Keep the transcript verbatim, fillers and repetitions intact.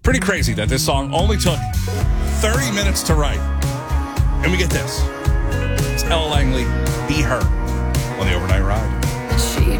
Pretty crazy that this song only took thirty minutes to write. And we get this. It's Ella Langley, Be Her, on the Overnight Ride.